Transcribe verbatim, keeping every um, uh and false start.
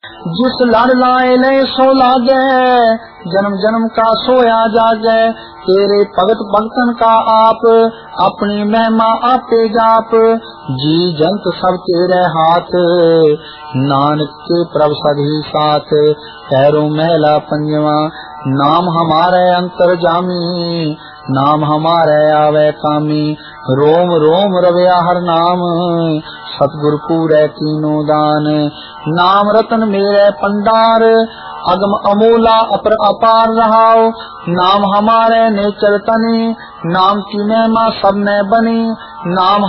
जिस लड़ लाए ले सो लागे, जन्म जन्म का सोया जागे। तेरे भगत भक्तन का आप, अपनी महिमा आपे जाप। जी जंत सब तेरे हाथ, नानक के प्रभ सभी साथ। पैरों मैला पंजवा, नाम हमारे अंतर जामी। नाम हमारे आवे कामी, रोम रोम रव्या हर नाम। सतगुरु पूरे तीनों दान, नाम रतन मेरे पंडार। अगम अमूला अपर अपार रहाओ, नाम हमारे नेचर तनी। नाम की महिमा सब में बनी, नाम